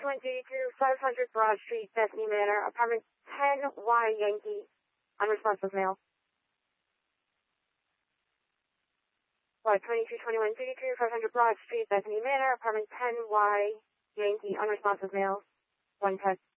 2221 500 Broad Street, Bethany Manor, apartment 10Y Yankee, unresponsive male. What, 2221 500 Broad Street, Bethany Manor, apartment 10Y Yankee, unresponsive male. One touch.